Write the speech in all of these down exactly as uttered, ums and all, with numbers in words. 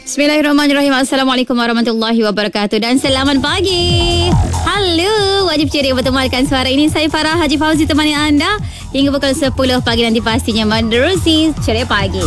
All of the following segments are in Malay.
Bismillahirrahmanirrahim. Assalamualaikum warahmatullahi wabarakatuh. Dan selamat pagi. Halo, wajib ceria bertemankan suara ini. Saya Farah Haji Fauzi temani anda hingga pukul sepuluh pagi nanti pastinya menerusi ceria pagi.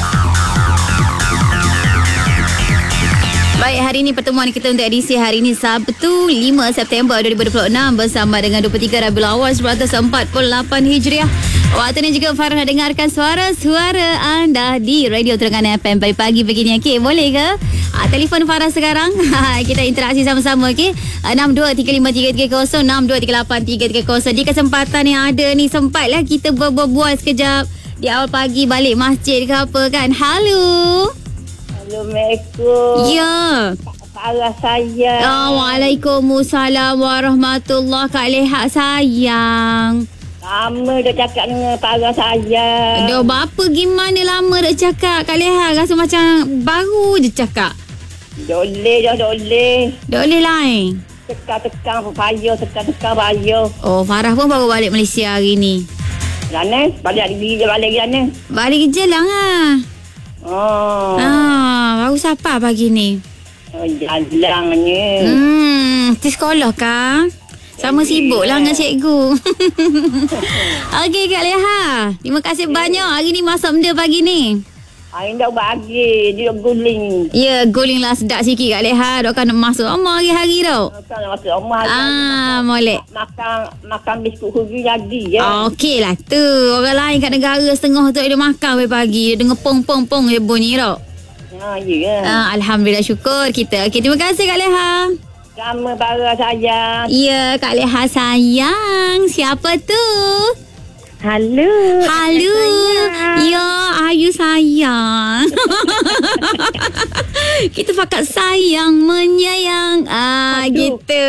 Baik, hari ini pertemuan kita untuk edisi hari ini Sabtu lima September dua ribu dua puluh enam bersama dengan dua puluh tiga Rabiul Awal seribu empat ratus empat puluh lapan Hijriah. Waktu ini juga Farah nak dengarkan suara-suara anda di Radio Terengganu F M pagi-pagi begini. Okey, boleh ke? Ha, telefon Farah sekarang. Kita interaksi sama-sama, okey. enam dua tiga lima tiga tiga kosong enam dua tiga lapan tiga tiga kosong. Di kesempatan yang ada ni sempatlah kita berbual sekejap di awal pagi balik masjid ke apa kan. Halo. Assalamualaikum. Ya. Farah sayang. Oh, Waalaikumsalam warahmatullahi. Kak Leha sayang. Lama dah cakap dengan Farah sayang. Dah berapa gimana lama dah cakap Kak Leha? Rasa macam baru je cakap. Doleh dah doleh. Doleh lain. Tekan-tekan payah, tekan-tekan payah. Oh, Farah pun baru balik Malaysia hari ni. Mana? Balik lagi je balik mana? Balik kerja lah ah. Oh. Ah, baru siapa pagi ni? Oh, jalangnya. Hmm, di sekolah kah? Sama sibuk lah dengan cikgu. Okey Kak Leha, terima kasih banyak hari ni masuk benda pagi ni. Hari dah bagi, dia guling. Ya, guling lah sedap sikit Kak Leha. Dok kan nak masuk rumah hari-hari tau. Makan masuk rumah. Ah, molek. Makan makan biskut hugi jadi ya. Okey lah tu. Orang lain kat negara setengah tu dia makan pagi-pagi. Dia dengar pong-pong-pong dia bunyi tau. Ha, ya. Ah, Alhamdulillah, syukur kita. Okey, terima kasih Kak Leha. Sama Farah sayang. Ya, Kak Leha sayang. Siapa tu? Halo. Halo. Ya, Ayu sayang. Kita pakat sayang, menyayang. Ah, Aduh. gitu.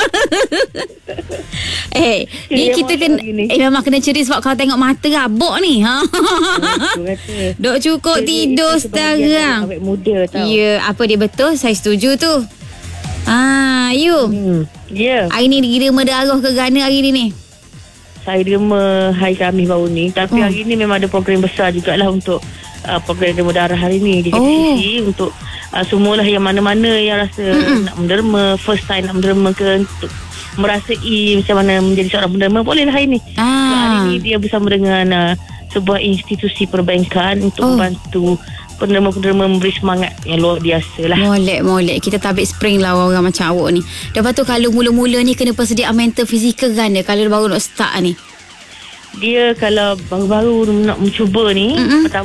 eh, ni Ceria kita kena eh memang kena ceria sebab kau tengok mata rabuk ni. Ha. Dok cukup tidur sekarang. Awet muda tau. Ya, apa dia betul? Saya setuju tu. Ah, Ayu. Hmm. Ya. Yeah. Hari ni kira mendarah ke gana hari ni ni? Saya derma hari Khamis baru ni. Tapi Oh. hari ni memang ada program besar jugalah untuk uh, program derma darah hari ni di K T C Oh. untuk uh, semualah yang mana-mana yang rasa Mm-mm. nak menderma, first time nak menderma ke, untuk merasai macam mana menjadi seorang penderma, bolehlah hari ni. Ah. So, hari ni dia bersama dengan uh, sebuah institusi perbankan untuk Oh. membantu penderma-penderma memberi semangat yang luar biasa lah. Molek, molek. Kita tabik spring lah orang macam awak ni. Lepas tu kalau mula-mula ni kena persediaan mental fizikal kan dia kalau baru nak start ni. Dia kalau baru-baru nak mencuba ni, Mm-mm. pertama